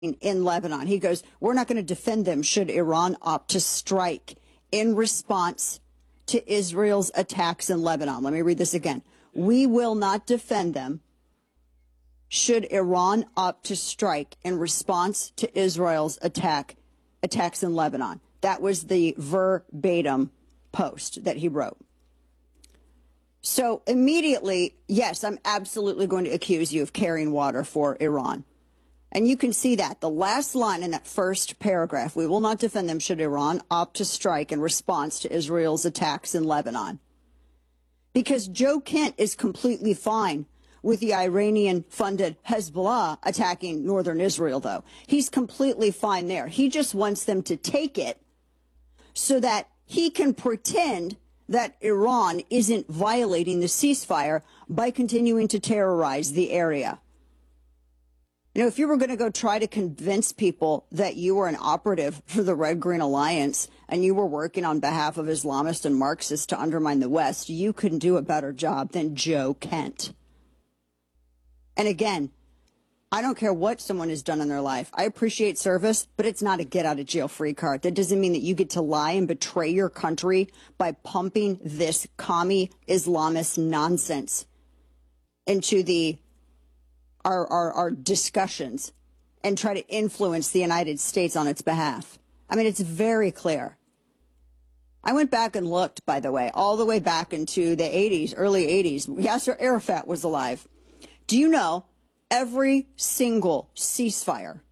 in Lebanon. He goes, we're not going to defend them should Iran opt to strike in response to Israel's attacks in Lebanon. Let me read this again. We will not defend them should Iran opt to strike in response to Israel's attacks in Lebanon. That was the verbatim post that he wrote. So immediately, yes, I'm absolutely going to accuse you of carrying water for Iran. And you can see that. The last line in that first paragraph, we will not defend them should Iran opt to strike in response to Israel's attacks in Lebanon. Because Joe Kent is completely fine with the Iranian-funded Hezbollah attacking northern Israel, though. He's completely fine there. He just wants them to take it so that he can pretend that Iran isn't violating the ceasefire by continuing to terrorize the area. You know, if you were going to go try to convince people that you were an operative for the Red Green Alliance and you were working on behalf of Islamists and Marxists to undermine the West, you couldn't do a better job than Joe Kent. And again, I don't care what someone has done in their life. I appreciate service, but it's not a get-out-of-jail-free card. That doesn't mean that you get to lie and betray your country by pumping this commie Islamist nonsense into our discussions and try to influence the United States on its behalf. I mean, it's very clear. I went back and looked, by the way, all the way back into the 80s, early 80s. Yasser Arafat was alive. Do you know every single ceasefire,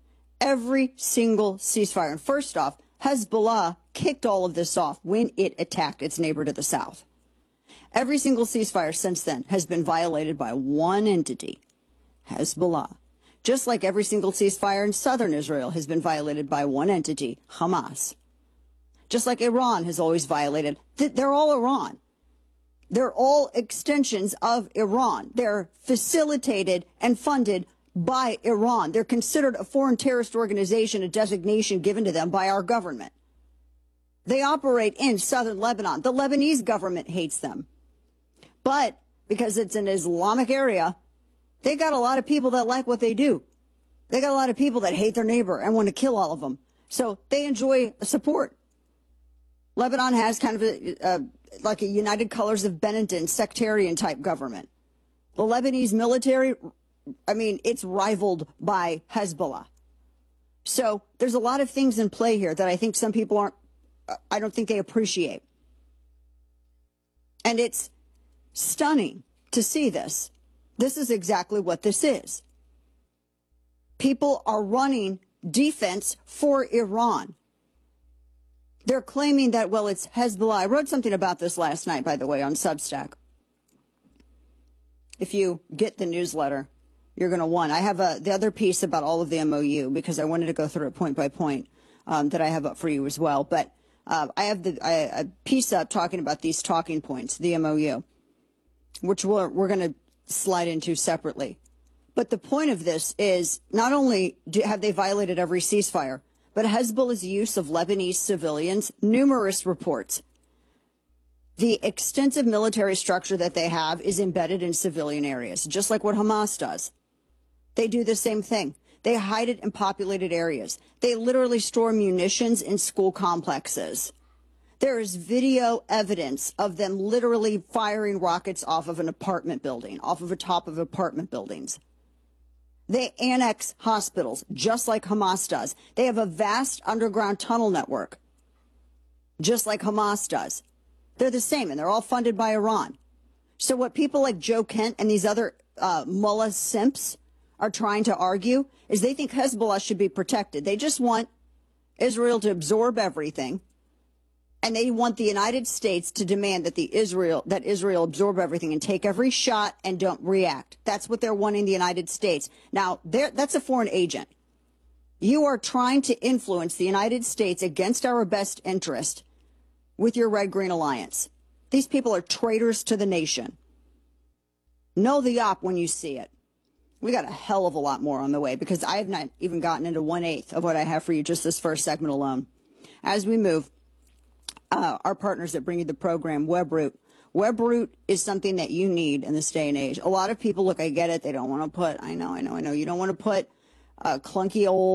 and first off, Hezbollah kicked all of this off when it attacked its neighbor to the south. Every single ceasefire since then has been violated by one entity, Hezbollah. Just like every single ceasefire in southern Israel has been violated by one entity, Hamas. Just like Iran has always violated. They're all Iran. They're all extensions of Iran. They're facilitated and funded by Iran. They're considered a foreign terrorist organization, a designation given to them by our government. They operate in southern Lebanon. The Lebanese government hates them. But because it's an Islamic area, they got a lot of people that like what they do. They got a lot of people that hate their neighbor and want to kill all of them. So they enjoy support. Lebanon has kind of like a United Colors of Benetton sectarian type government. The Lebanese military, I mean, it's rivaled by Hezbollah. So there's a lot of things in play here that I think some people I don't think they appreciate. And it's stunning to see this. This is exactly what this is. People are running defense for Iran. They're claiming that, well, it's Hezbollah. I wrote something about this last night, by the way, on Substack. If you get the newsletter, you're going to want. I have the other piece about all of the MOU because I wanted to go through it point by point that I have up for you as well. But I have a piece up talking about these talking points, the MOU, which we're going to slide into separately. But the point of this is not only have they violated every ceasefire, but Hezbollah's use of Lebanese civilians, numerous reports. The extensive military structure that they have is embedded in civilian areas, just like what Hamas does. They do the same thing. They hide it in populated areas. They literally store munitions in school complexes. There is video evidence of them literally firing rockets off of an apartment building, off of the top of apartment buildings. They annex hospitals, just like Hamas does. They have a vast underground tunnel network, just like Hamas does. They're the same, and they're all funded by Iran. So what people like Joe Kent and these other mullah simps are trying to argue is they think Hezbollah should be protected. They just want Israel to absorb everything, and they want the United States to demand that Israel absorb everything and take every shot and don't react. That's what they're wanting the United States. Now, that's a foreign agent. You are trying to influence the United States against our best interest with your Red Green Alliance. These people are traitors to the nation. Know the op when you see it. We got a hell of a lot more on the way because I have not even gotten into 1/8 of what I have for you just this first segment alone. As we move, our partners that bring you the program, WebRoot. WebRoot is something that you need in this day and age. A lot of people, look, I get it. They don't want to put, I know. You don't want to put clunky old